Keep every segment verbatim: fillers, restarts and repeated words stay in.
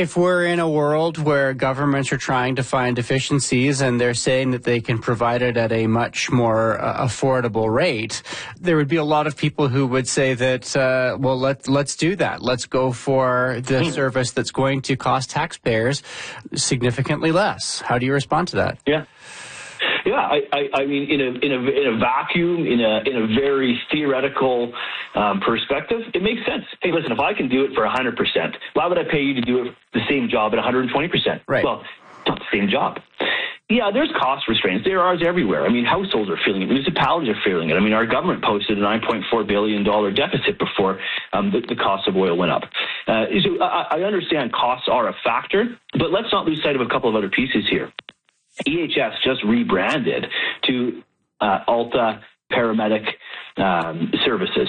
if we're in a world where governments are trying to find efficiencies and they're saying that they can provide it at a much more uh, affordable rate, there would be a lot of people who would say that, uh, well, let, let's do that. Let's go for the mm. service that's going to cost taxpayers significantly less. How do you respond to that? Yeah. Yeah, I, I, I mean, in a in a in a vacuum, in a in a very theoretical um, perspective, it makes sense. Hey, listen, if I can do it for one hundred percent, why would I pay you to do it the same job at one hundred twenty percent? Right. Well, it's not the same job. Yeah, there's cost restraints. There are everywhere. I mean, households are feeling it. Municipalities are feeling it. I mean, our government posted a nine point four billion dollars deficit before um, the, the cost of oil went up. Uh, so I, I understand costs are a factor, but let's not lose sight of a couple of other pieces here. E H S just rebranded to uh, Alta Paramedic um, Services.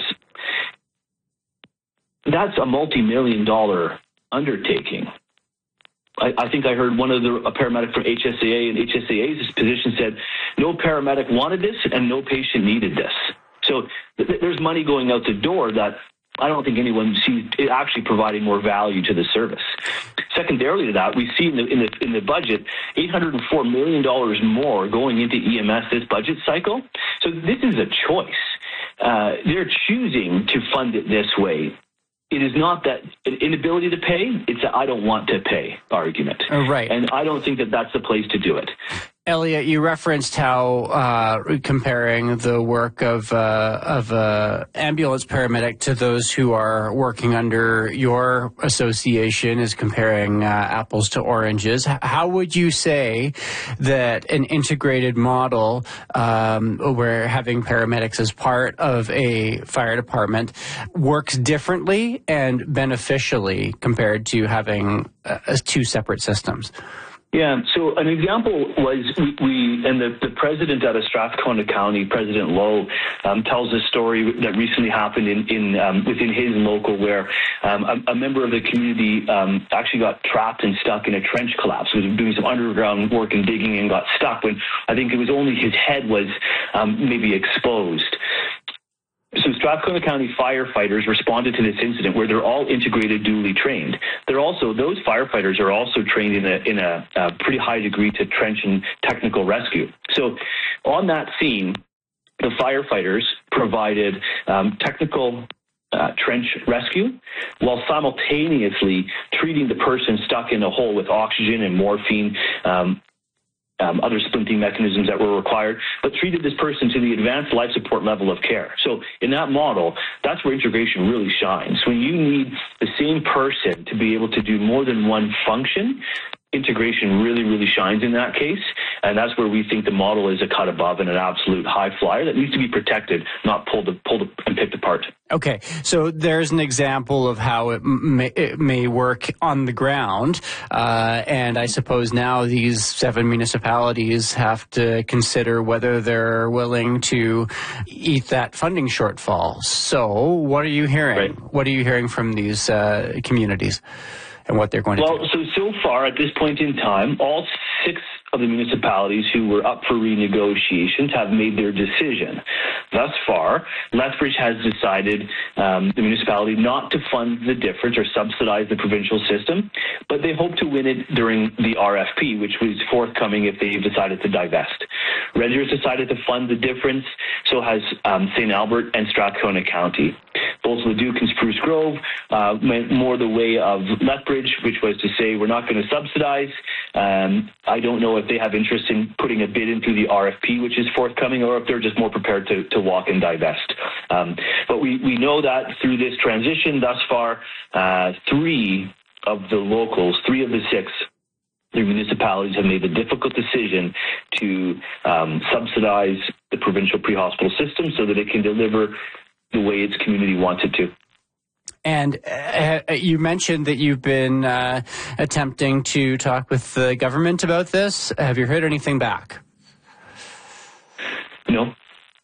That's a multi-million dollar undertaking. I, I think I heard one of the a paramedic from H S A A, and H S A A's position said no paramedic wanted this and no patient needed this. So th- there's money going out the door that I don't think anyone sees it actually providing more value to the service. Secondarily to that, we see in the in the, in the budget eight hundred four million dollars more going into E M S this budget cycle. So this is a choice. Uh, they're choosing to fund it this way. It is not that an inability to pay, it's a I don't want to pay argument. Oh, right. And I don't think that that's the place to do it. Elliot, you referenced how uh, comparing the work of uh, of uh, ambulance paramedic to those who are working under your association is comparing uh, apples to oranges. How would you say that an integrated model um, where having paramedics as part of a fire department works differently and beneficially compared to having uh, two separate systems? Yeah, so an example was we, we and the, the president out of Strathcona County, President Lowe, um, tells a story that recently happened in, in um, within his local where um, a, a member of the community um, actually got trapped and stuck in a trench collapse. He was doing some underground work and digging and got stuck when I think it was only his head was um, maybe exposed. So Strathcona County firefighters responded to this incident where they're all integrated, duly trained. They're also, those firefighters are also trained in a, in a, a pretty high degree to trench and technical rescue. So on that scene, the firefighters provided um, technical uh, trench rescue while simultaneously treating the person stuck in a hole with oxygen and morphine, um, Um, other splinting mechanisms that were required, but treated this person to the advanced life support level of care. So in that model, that's where integration really shines. When you need the same person to be able to do more than one function, integration really, really shines in that case. And that's where we think the model is a cut above and an absolute high flyer that needs to be protected, not pulled, pulled and picked apart. Okay, so there's an example of how it may, it may work on the ground, uh, and I suppose now these seven municipalities have to consider whether they're willing to eat that funding shortfall. So what are you hearing? Right. What are you hearing from these uh, communities and what they're going to well, do? Well, so, so far at this point in time, all six of the municipalities who were up for renegotiations have made their decision. Thus far, Lethbridge has decided um, the municipality not to fund the difference or subsidize the provincial system, but they hope to win it during the R F P, which was forthcoming if they decided to divest. Red Deer's decided to fund the difference, so has um, Saint Albert and Strathcona County. Both Leduc and Spruce Grove uh, went more the way of Lethbridge, which was to say we're not going to subsidize. Um, I don't know if they have interest in putting a bid into the R F P, which is forthcoming, or if they're just more prepared to, to walk and divest. Um, but we, we know that through this transition thus far, uh, three of the locals, three of the six, the municipalities have made the difficult decision to um, subsidize the provincial pre-hospital system so that it can deliver the way its community wants it to. And uh, you mentioned that you've been uh, attempting to talk with the government about this. Have you heard anything back? No.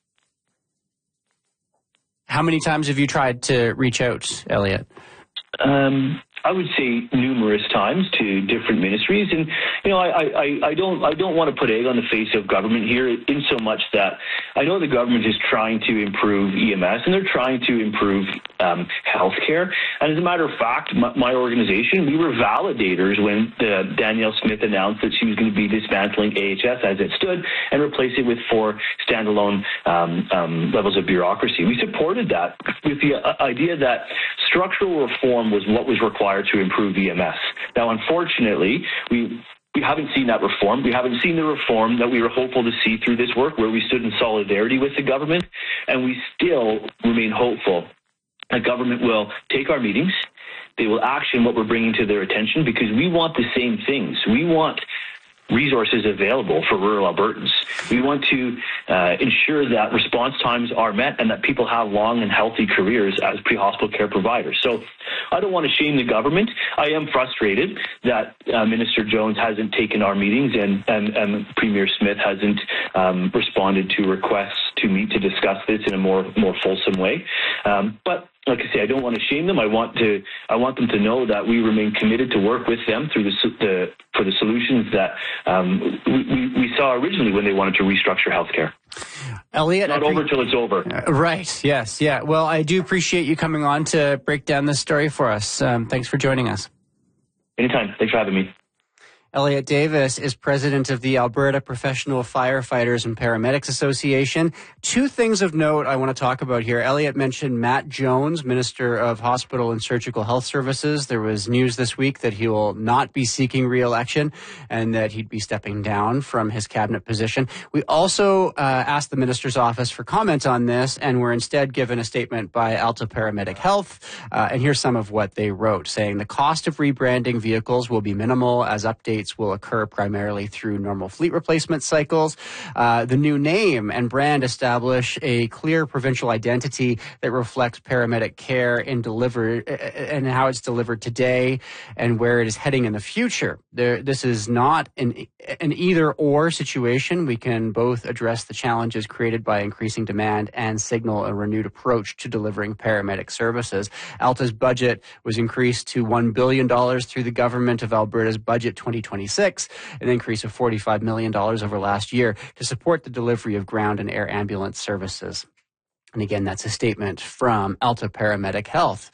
How many times have you tried to reach out, Elliot? Um, I would say numerous times to different ministries, and you know, I, I, I don't I don't want to put egg on the face of government here, in so much that I know the government is trying to improve E M S and they're trying to improve um, healthcare. And as a matter of fact, my, my organization, we were validators when uh, Danielle Smith announced that she was going to be dismantling A H S as it stood and replace it with four standalone um, um, levels of bureaucracy. We supported that with the uh, idea that structural reform was what was required to improve E M S. Now, unfortunately, we We haven't seen that reform. We haven't seen the reform that we were hopeful to see through this work, where we stood in solidarity with the government, and we still remain hopeful that government will take our meetings, they will action what we're bringing to their attention, because we want the same things. We want resources available for rural Albertans. We want to uh, ensure that response times are met and that people have long and healthy careers as pre-hospital care providers. So I don't want to shame the government. I am frustrated that uh, Minister Jones hasn't taken our meetings and, and, and Premier Smith hasn't um, responded to requests to meet to discuss this in a more, more fulsome way. Um, but like I say, I don't want to shame them. I want to, I want them to know that we remain committed to work with them through the, the for the solutions that um, we, we saw originally when they wanted to restructure healthcare. Elliot, not over till it's over. Uh, right. Yes. Yeah. Well, I do appreciate you coming on to break down this story for us. Um, thanks for joining us. Anytime. Thanks for having me. Elliot Davis is president of the Alberta Professional Firefighters and Paramedics Association. Two things of note I want to talk about here. Elliot mentioned Matt Jones, Minister of Hospital and Surgical Health Services. There was news this week that he will not be seeking re-election and that he'd be stepping down from his cabinet position. We also uh, asked the minister's office for comment on this, and were instead given a statement by Alta Paramedic Health. Uh, and here's some of what they wrote, saying the cost of rebranding vehicles will be minimal as updates will occur primarily through normal fleet replacement cycles. Uh, the new name and brand establish a clear provincial identity that reflects paramedic care in deliver and how it's delivered today and where it is heading in the future. There, this is not an, an either-or situation. We can both address the challenges created by increasing demand and signal a renewed approach to delivering paramedic services. Alta's budget was increased to one billion dollars through the Government of Alberta's Budget twenty twenty-six, an increase of forty-five million dollars over last year to support the delivery of ground and air ambulance services. And again, that's a statement from Alta Paramedic Health.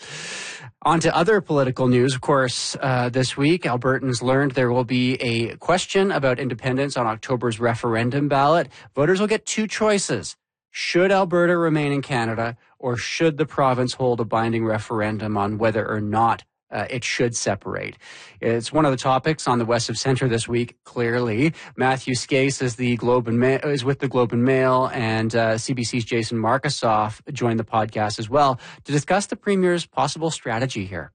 On to other political news. Of course, uh, this week, Albertans learned there will be a question about independence on October's referendum ballot. Voters will get two choices. Should Alberta remain in Canada, or should the province hold a binding referendum on whether or not Uh, it should separate? It's one of the topics on the West of Centre this week, clearly. Matthew Skase is, the Globe and Ma- is with the Globe and Mail, and uh, C B C's Jason Markusoff joined the podcast as well to discuss the Premier's possible strategy here.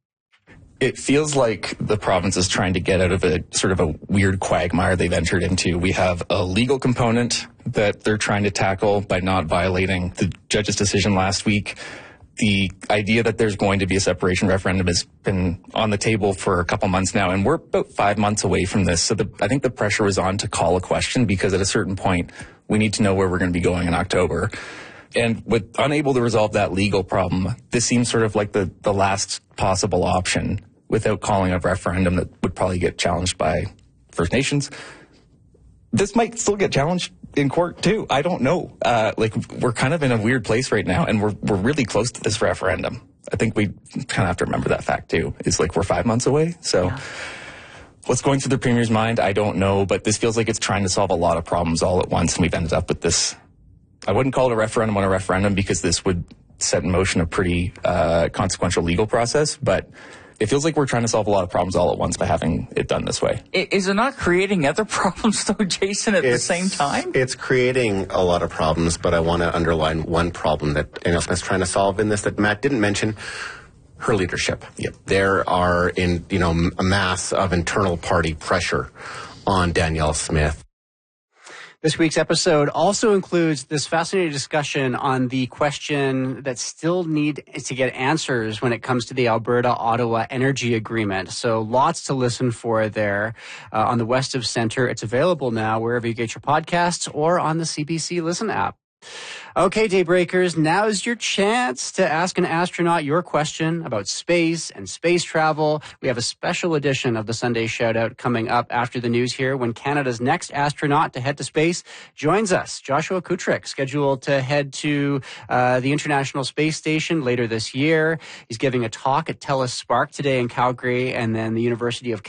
It feels like the province is trying to get out of a sort of a weird quagmire they've entered into. We have a legal component that they're trying to tackle by not violating the judge's decision last week. The idea that there's going to be a separation referendum has been on the table for a couple months now, and we're about five months away from this. So the, I think the pressure was on to call a question, because at a certain point, we need to know where we're going to be going in October. And with unable to resolve that legal problem, this seems sort of like the, the last possible option without calling a referendum that would probably get challenged by First Nations. This might still get challenged in court too. I don't know. Uh, like, we're kind of in a weird place right now, and we're we're really close to this referendum. I think we kind of have to remember that fact too. It's like we're five months away. So yeah. What's going through the Premier's mind, I don't know, but this feels like it's trying to solve a lot of problems all at once, and we've ended up with this. I wouldn't call it a referendum on a referendum, because this would set in motion a pretty uh, consequential legal process, but it feels like we're trying to solve a lot of problems all at once by having it done this way. Is it not creating other problems, though, Jason, at it's, the same time? It's creating a lot of problems, but I want to underline one problem that Danielle Smith's trying to solve in this that Matt didn't mention: her leadership. Yep. There are, in you know, a mass of internal party pressure on Danielle Smith. This week's episode also includes this fascinating discussion on the question that still need to get answers when it comes to the Alberta-Ottawa Energy Agreement. So lots to listen for there uh, on the West of Centre. It's available now wherever you get your podcasts or on the C B C Listen app. Okay, Daybreakers, now's your chance to ask an astronaut your question about space and space travel. We have a special edition of the Sunday Shoutout coming up after the news here when Canada's next astronaut to head to space joins us. Joshua Kutrick, scheduled to head to uh, the International Space Station later this year. He's giving a talk at TELUS Spark today in Calgary, and then the University of